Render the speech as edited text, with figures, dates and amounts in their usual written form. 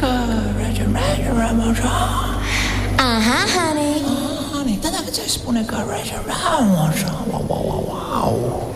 Aha, honey. Honey, dar dacă ți-aș spune că wow.